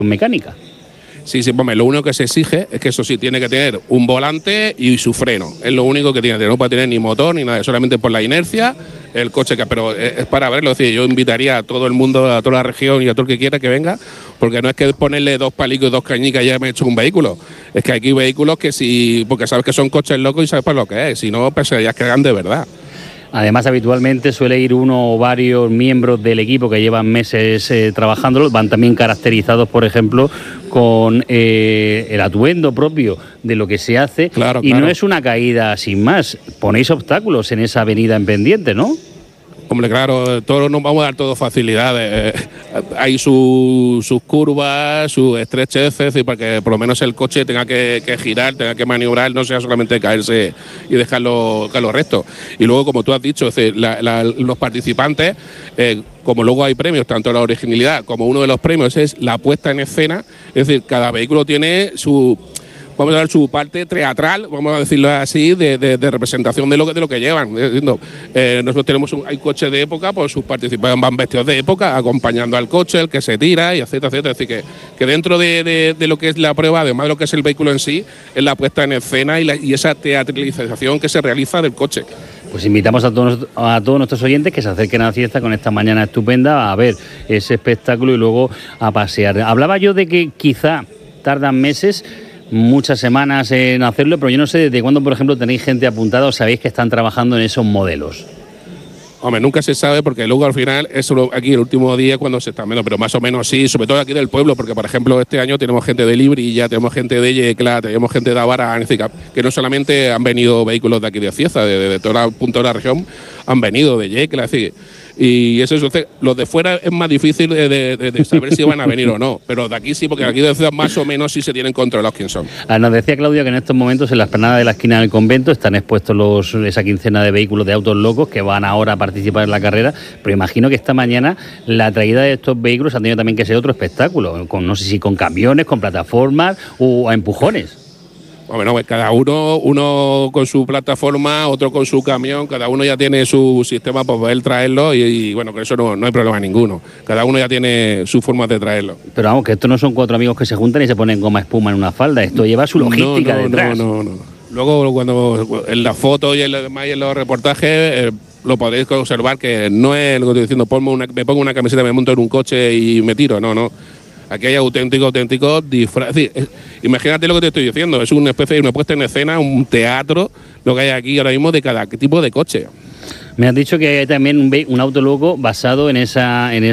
mecánica. Sí, hombre, lo único que se exige es que eso sí tiene que tener un volante y su freno. Es lo único que tiene que tener. No puede tener ni motor ni nada, solamente por la inercia el coche. Pero es para verlo. Es decir, yo invitaría a todo el mundo, a toda la región y a todo el que quiera que venga, porque no es que ponerle 2 palicos y 2 cañicas y ya me he hecho un vehículo. Es que hay vehículos que sí, porque sabes que son coches locos y sabes para lo que es. Si no, pensarías que hagan de verdad. Además, habitualmente suele ir uno o varios miembros del equipo que llevan meses trabajándolo, van también caracterizados, por ejemplo, con el atuendo propio de lo que se hace. Claro. No es una caída sin más, ponéis obstáculos en esa avenida en pendiente, ¿no? Hombre, claro, todos nos vamos a dar todo facilidades. Hay sus curvas, sus estrecheces, y para que por lo menos el coche tenga que girar, tenga que maniobrar, no sea solamente caerse y dejarlo recto. Y luego, como tú has dicho, es decir, los participantes, como luego hay premios, tanto la originalidad como uno de los premios es la puesta en escena, es decir, cada vehículo tiene su parte teatral, vamos a decirlo así, de representación de lo que llevan. Nosotros tenemos hay coches de época, pues sus participantes van vestidos de época, acompañando al coche, el que se tira, y etcétera. Es decir, que dentro de lo que es la prueba, además de lo que es el vehículo en sí, es la puesta en escena y esa teatralización que se realiza del coche. Pues invitamos a todos nuestros oyentes que se acerquen a la fiesta con esta mañana estupenda a ver ese espectáculo y luego a pasear. Hablaba yo de que quizá tardan meses, muchas semanas en hacerlo, pero yo no sé desde cuándo, por ejemplo, tenéis gente apuntada o sabéis que están trabajando en esos modelos. Hombre, nunca se sabe porque luego al final es solo aquí el último día cuando se está viendo, pero más o menos sí, sobre todo aquí del pueblo, porque por ejemplo este año tenemos gente de Librilla, tenemos gente de Yecla, tenemos gente de Abarán, que no solamente han venido vehículos de aquí de Cieza, de todo el punto de la región, han venido de Yecla, así. Y eso es, los de fuera es más difícil de saber si van a venir o no, pero de aquí sí, porque aquí de Ciudad más o menos sí se tienen controlados quién son. Nos decía Claudia que en estos momentos en la explanada de la esquina del convento están expuestos esa quincena de vehículos de autos locos que van ahora a participar en la carrera, pero imagino que esta mañana la traída de estos vehículos ha tenido también que ser otro espectáculo, no sé si con camiones, con plataformas o a empujones. Bueno, pues cada uno con su plataforma, otro con su camión, cada uno ya tiene su sistema para poder traerlo y bueno, con eso no hay problema ninguno. Cada uno ya tiene su forma de traerlo. Pero vamos, que esto no son 4 amigos que se juntan y se ponen goma espuma en una falda, esto lleva su logística detrás. No. Luego cuando en la foto y en los reportajes lo podréis observar que no es lo que estoy diciendo, me pongo una camiseta, me monto en un coche y me tiro, no. Aquí hay auténtico disfraz. Imagínate lo que te estoy diciendo, es una especie de una puesta en escena, un teatro, lo que hay aquí ahora mismo de cada tipo de coche. Me has dicho que hay también un auto loco basado en ese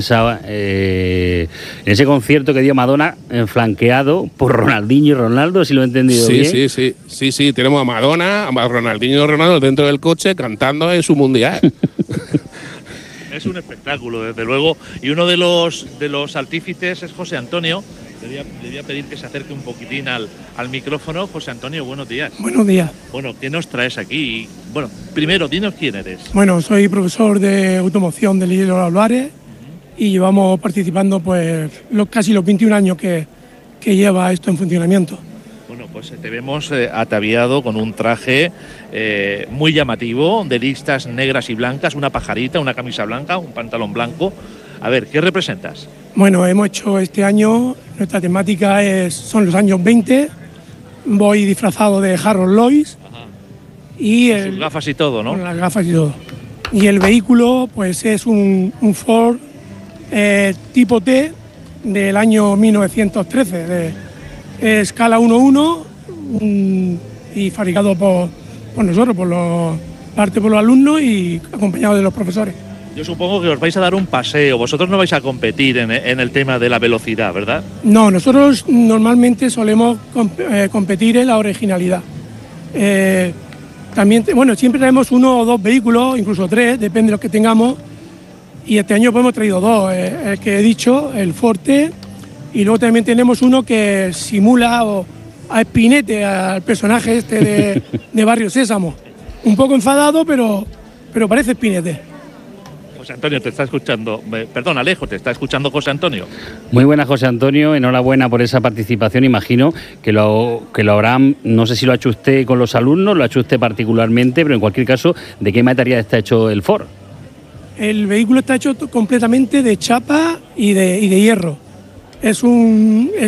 concierto que dio Madonna, flanqueado por Ronaldinho y Ronaldo, si lo he entendido bien. Sí, tenemos a Madonna, a Ronaldinho y Ronaldo dentro del coche cantando en su mundial. Es un espectáculo, desde luego, y uno de los artífices es José Antonio. Le voy a pedir que se acerque un poquitín al micrófono. José Antonio, buenos días. Buenos días. Bueno, ¿qué nos traes aquí? Bueno, primero, dinos quién eres. Bueno, soy profesor de automoción del Hilo Álvarez y llevamos participando pues casi los 21 años que lleva esto en funcionamiento. Bueno, pues te vemos ataviado con un traje muy llamativo, de listas negras y blancas, una pajarita, una camisa blanca, un pantalón blanco. A ver, ¿qué representas? Bueno, hemos hecho este año, nuestra temática son los años 20, voy disfrazado de Harold Lloyd. Y con sus gafas y todo, ¿no? Con las gafas y todo. Y el vehículo pues es un Ford tipo T del año 1913, de escala 1.1 y fabricado por nosotros, por los alumnos y acompañado de los profesores. Yo supongo que os vais a dar un paseo, vosotros no vais a competir en el tema de la velocidad, ¿verdad? No, nosotros normalmente solemos competir en la originalidad. También, siempre traemos 1 o 2 vehículos, incluso 3, depende de los que tengamos, y este año pues hemos traído 2, el que he dicho, el Forte, y luego también tenemos uno que simula a Spinette, al personaje este de Barrio Sésamo. Un poco enfadado, pero parece Spinette. José Antonio te está escuchando, perdón, Alejo, te está escuchando José Antonio. Muy buena, José Antonio, enhorabuena por esa participación. Imagino que lo habrán, no sé si lo ha hecho usted con los alumnos, lo ha hecho usted particularmente, pero en cualquier caso, ¿de qué material está hecho el Ford? El vehículo está hecho completamente de chapa y de hierro. es un